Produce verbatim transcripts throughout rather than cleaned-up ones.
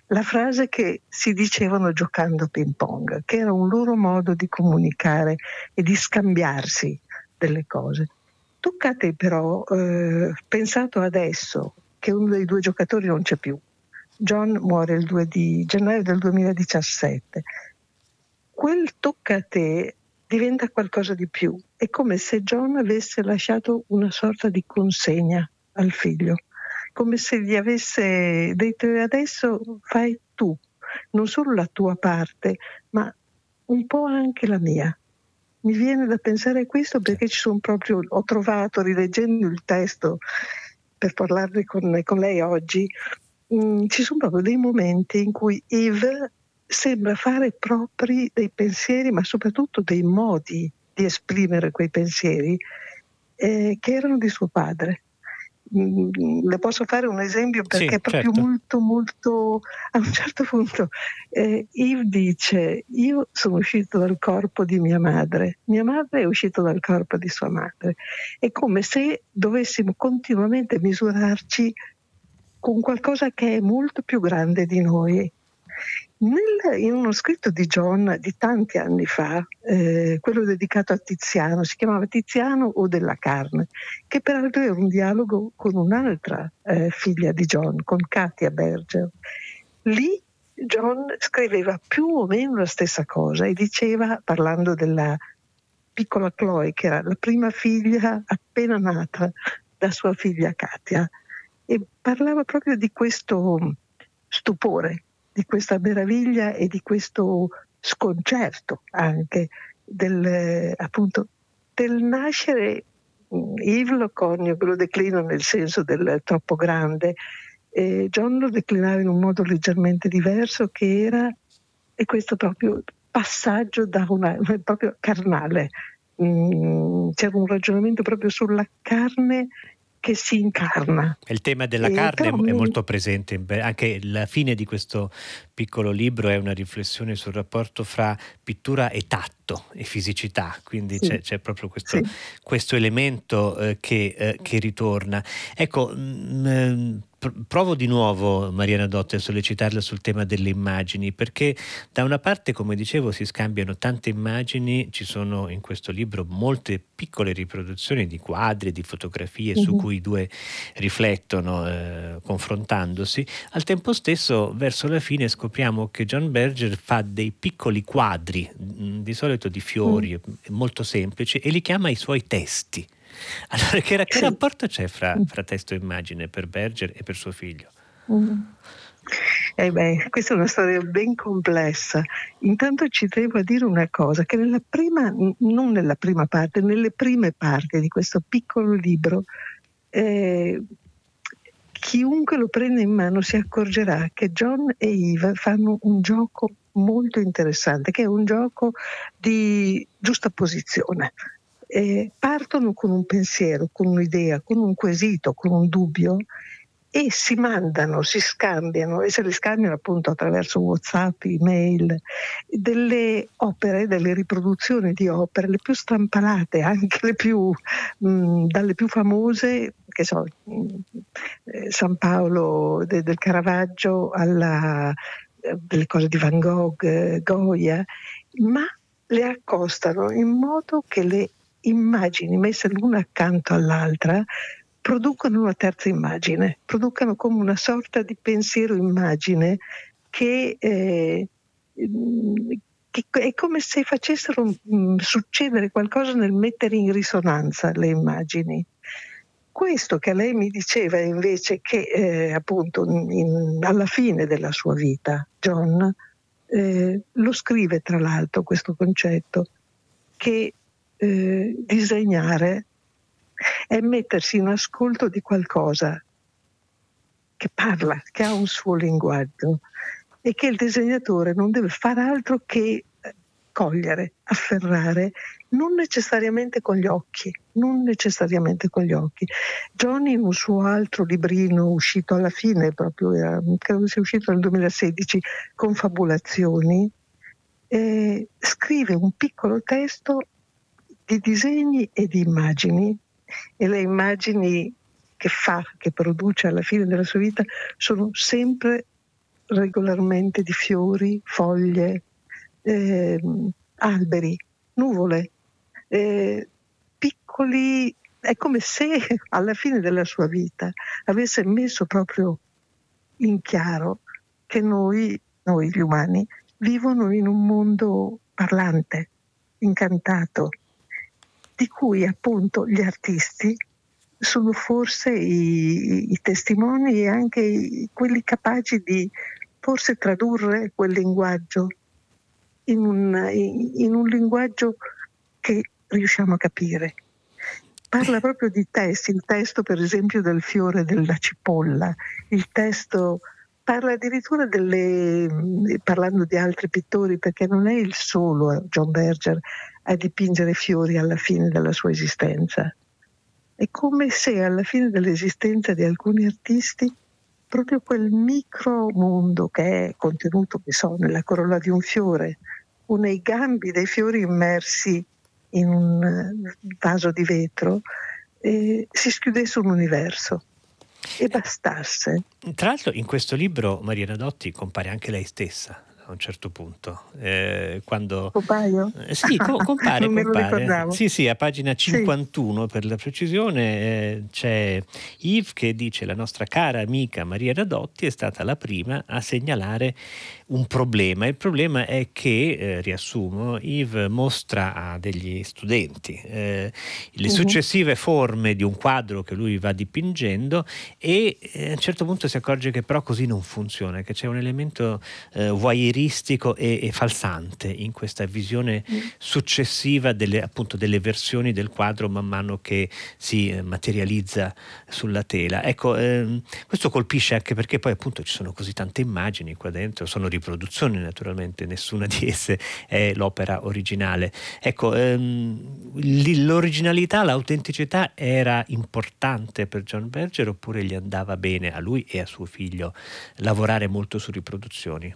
la frase che si dicevano giocando a ping pong, che era un loro modo di comunicare e di scambiarsi delle cose. Tocca a te però, eh, pensato adesso che uno dei due giocatori non c'è più, John muore il due di gennaio del duemiladiciassette, quel tocca a te diventa qualcosa di più, è come se John avesse lasciato una sorta di consegna al figlio, come se gli avesse detto: adesso fai tu, non solo la tua parte, ma un po' anche la mia. Mi viene da pensare a questo perché ci sono proprio, ho trovato, rileggendo il testo per parlarne con, con lei oggi, mh, ci sono proprio dei momenti in cui Eve sembra fare propri dei pensieri, ma soprattutto dei modi di esprimere quei pensieri eh, che erano di suo padre. Mm, le posso fare un esempio perché Sì, è proprio certo. molto molto a un certo punto eh, Eve dice: io sono uscito dal corpo di mia madre, mia madre è uscita dal corpo di sua madre, è come se dovessimo continuamente misurarci con qualcosa che è molto più grande di noi. Nel, in uno scritto di John di tanti anni fa, eh, quello dedicato a Tiziano, si chiamava Tiziano o della carne, che peraltro era un dialogo con un'altra eh, figlia di John, con Katia Berger. Lì John scriveva più o meno la stessa cosa e diceva, parlando della piccola Chloe, che era la prima figlia appena nata da sua figlia Katia, e parlava proprio di questo stupore, di questa meraviglia e di questo sconcerto anche del, appunto, del nascere. Yves lo coniuga, lo declina nel senso del troppo grande, e John lo declinava in un modo leggermente diverso, che era e questo proprio passaggio da una proprio carnale. Mm, c'era un ragionamento proprio sulla carne che si incarna. Il tema della E carne però è mi, molto presente, anche la fine di questo piccolo libro è una riflessione sul rapporto fra pittura e tatto e fisicità, quindi sì, c'è, c'è proprio questo, sì. questo elemento eh, che, eh, che ritorna. Ecco, mh, provo di nuovo, Mariana Dotti, a sollecitarla sul tema delle immagini, perché da una parte, come dicevo, si scambiano tante immagini, ci sono in questo libro molte piccole riproduzioni di quadri, di fotografie su Mm-hmm. cui i due riflettono eh, confrontandosi. Al tempo stesso, verso la fine scopriamo che John Berger fa dei piccoli quadri, mh, di solito di fiori, Mm. molto semplici, e li chiama i suoi testi. Allora, che, che Sì. rapporto c'è fra, Mm. fra testo e immagine per Berger e per suo figlio? Mm. Eh beh, questa è una storia ben complessa. Intanto ci devo a dire una cosa, che nella prima, non nella prima parte, nelle prime parti di questo piccolo libro, eh, chiunque lo prende in mano si accorgerà che John e Eve fanno un gioco molto interessante, che è un gioco di giustapposizione. Eh, partono con un pensiero, con un'idea, con un quesito, con un dubbio, e si mandano, si scambiano, e se li scambiano appunto attraverso WhatsApp, email, delle opere, delle riproduzioni di opere, le più strampalate, anche le più, mh, dalle più famose, che so, mh, eh, San Paolo de, del Caravaggio alla eh, delle cose di Van Gogh, eh, Goya, ma le accostano in modo che le immagini messe l'una accanto all'altra producono una terza immagine, producono come una sorta di pensiero immagine che, eh, che è come se facessero mh, succedere qualcosa nel mettere in risonanza le immagini. Questo che lei mi diceva invece che eh, appunto in, alla fine della sua vita John eh, lo scrive tra l'altro questo concetto, che eh, disegnare è mettersi in ascolto di qualcosa che parla, che ha un suo linguaggio, e che il disegnatore non deve fare altro che cogliere, afferrare, non necessariamente con gli occhi, non necessariamente con gli occhi. John in un suo altro librino uscito alla fine, proprio era, credo sia uscito nel duemilasedici, Confabulazioni, eh, scrive un piccolo testo di disegni e di immagini, e le immagini che fa, che produce alla fine della sua vita sono sempre regolarmente di fiori, foglie, eh, alberi, nuvole, eh, piccoli. È come se alla fine della sua vita avesse messo proprio in chiaro che noi, noi gli umani, vivono in un mondo parlante, incantato, di cui appunto gli artisti sono forse i, i testimoni e anche i, quelli capaci di forse tradurre quel linguaggio in un, in, in un linguaggio che riusciamo a capire. Parla proprio di testi, il testo per esempio del fiore della cipolla, il testo parla addirittura delle, parlando di altri pittori, perché non è il solo John Berger a dipingere fiori alla fine della sua esistenza. È come se alla fine dell'esistenza di alcuni artisti proprio quel micro mondo che è contenuto, che so, nella corolla di un fiore o nei gambi dei fiori immersi in un vaso di vetro, eh, si schiudesse un universo e bastasse. Tra l'altro in questo libro Mariana Dotti compare anche lei stessa a un certo punto, eh, quando compaio? Eh, sì, co- compare, non me lo compare. ricordavo. Sì, sì, a pagina cinquantuno sì. Per la precisione, eh, c'è Yves che dice: la nostra cara amica Mariana Dotti è stata la prima a segnalare un problema. Il problema è che, eh, riassumo, Yves mostra a degli studenti eh, le successive uh-huh. forme di un quadro che lui va dipingendo e eh, a un certo punto si accorge che però così non funziona, che c'è un elemento eh, voyeuristico e, e falsante in questa visione mm. successiva delle, appunto, delle versioni del quadro man mano che si eh, materializza sulla tela. Ecco, ehm, questo colpisce anche perché poi appunto ci sono così tante immagini qua dentro, sono riproduzioni naturalmente, nessuna di esse è l'opera originale. Ecco, ehm, l'originalità, l'autenticità era importante per John Berger oppure gli andava bene a lui e a suo figlio lavorare molto su riproduzioni?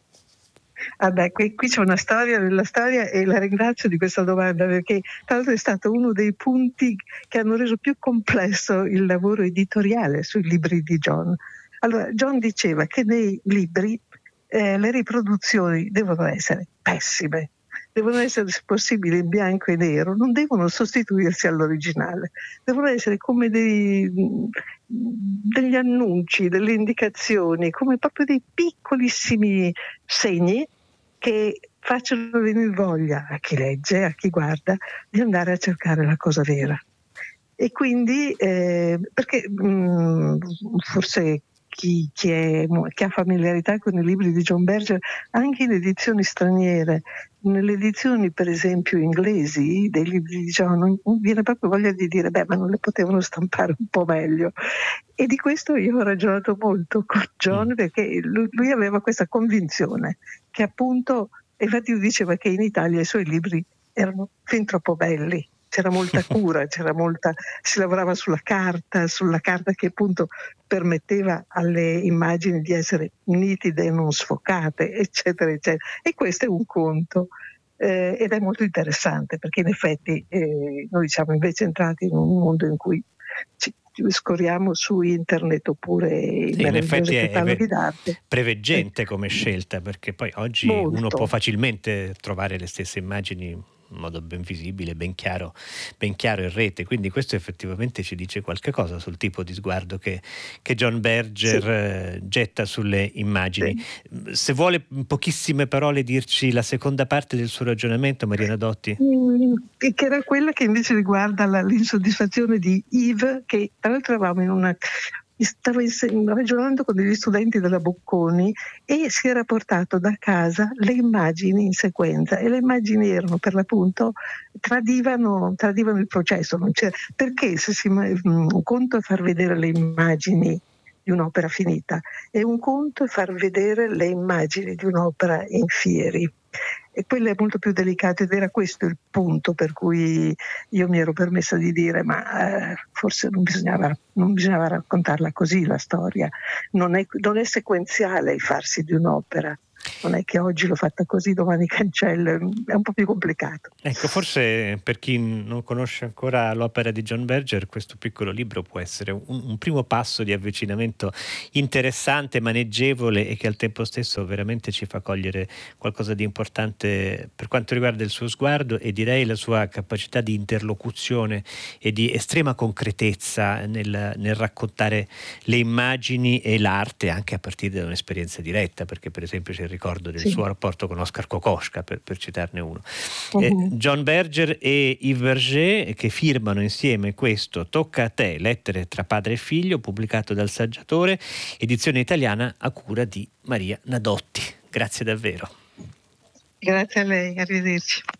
Ah beh, qui, qui c'è una storia nella storia e la ringrazio di questa domanda perché tra l'altro è stato uno dei punti che hanno reso più complesso il lavoro editoriale sui libri di John. Allora, John diceva che nei libri eh, le riproduzioni devono essere pessime, devono essere se possibile in bianco e nero, non devono sostituirsi all'originale, devono essere come dei, degli annunci, delle indicazioni, come proprio dei piccolissimi segni che facciano venire voglia a chi legge, a chi guarda, di andare a cercare la cosa vera. E quindi, eh, perché mh, forse chi, chi, è, chi ha familiarità con i libri di John Berger, anche in edizioni straniere, nelle edizioni per esempio inglesi dei libri di John, non viene proprio voglia di dire beh, ma non le potevano stampare un po' meglio. E di questo io ho ragionato molto con John, perché lui, lui aveva questa convinzione che appunto, infatti lui diceva che in Italia i suoi libri erano fin troppo belli. C'era molta cura, c'era molta, si lavorava sulla carta, sulla carta che appunto permetteva alle immagini di essere nitide e non sfocate, eccetera, eccetera. E questo è un conto eh, ed è molto interessante perché in effetti eh, noi siamo invece entrati in un mondo in cui ci scorriamo su internet oppure i sì, meravigliosi cataloghi è d'arte. Preveggente eh. come scelta, perché poi oggi molto. Uno può facilmente trovare le stesse immagini in modo ben visibile, ben chiaro, ben chiaro in rete, quindi questo effettivamente ci dice qualche cosa sul tipo di sguardo che, che John Berger sì. eh, getta sulle immagini. Sì. Se vuole in pochissime parole dirci la seconda parte del suo ragionamento, Mariana Dotti. Mm, che era quella che invece riguarda la, l'insoddisfazione di Yves, che tra l'altro eravamo in una... stava ragionando con degli studenti della Bocconi e si era portato da casa le immagini in sequenza e le immagini erano per l'appunto tradivano, tradivano il processo, non c'era, perché se si, un conto è far vedere le immagini di un'opera finita e un conto è far vedere le immagini di un'opera in fieri. E quello è molto più delicato ed era questo il punto per cui io mi ero permessa di dire ma eh, forse non bisognava, non bisognava raccontarla così la storia, non è, non è sequenziale il farsi di un'opera, Non è che oggi l'ho fatta così, domani cancello, è un po' più complicato. Ecco, forse per chi non conosce ancora l'opera di John Berger, questo piccolo libro può essere un, un primo passo di avvicinamento interessante, maneggevole e che al tempo stesso veramente ci fa cogliere qualcosa di importante per quanto riguarda il suo sguardo e direi la sua capacità di interlocuzione e di estrema concretezza nel, nel raccontare le immagini e l'arte anche a partire da un'esperienza diretta, perché per esempio c'è il ricordo del Sì. suo rapporto con Oskar Kokoschka, per, per citarne uno. Uh-huh. Eh, John Berger e Yves Berger che firmano insieme questo Tocca a te, lettere tra padre e figlio, pubblicato dal Saggiatore, edizione italiana a cura di Maria Nadotti. Grazie davvero. Grazie a lei, arrivederci.